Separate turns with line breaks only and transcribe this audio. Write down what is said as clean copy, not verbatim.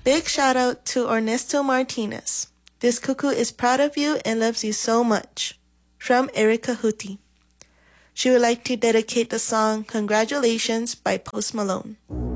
Big shout out to Ernesto Martinez. This cuckoo is proud of you and loves you so much. From Erica Huti. She would like to dedicate the song Congratulations by Post Malone.